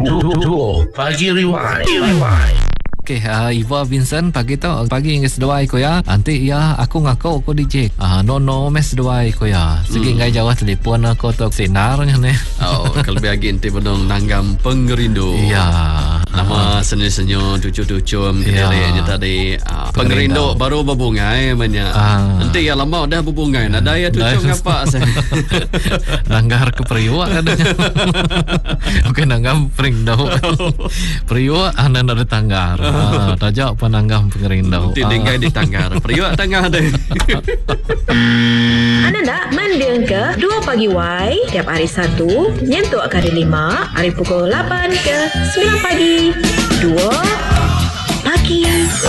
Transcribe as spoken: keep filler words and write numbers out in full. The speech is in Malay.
Duo Pagi Rewind. Okay, uh, Iva Vincent pagi tu pagi ingin sedawai ko ya. Nanti ya aku ngaku ko D J. Ah uh, no no mes sedawai ko ya. Segi ngai jawah telefon aku tu sinar ni. Oh, kalau bagi ente benong nanggam pengerindu. Ya. Nama senyo-senyo cucu-cucu Ya. kedere tadi uh, pengerindu baru berbungai banyak. Ah. Ente ya lama dah berbungai. Nada ya cucu ngapa saya. Nanggar ke periwa katanya. Okey nanggam perindu. Periwa anak ada tanggar. Ah, tajak pananggam pengerindau. Nanti dengkai di tanggar. Periwa tanggar ada. Anda nak mendeng ke dua Pagi Y tiap hari Sabtu nyentuh kali lima hari pukul lapan ke sembilan pagi. dua Pagi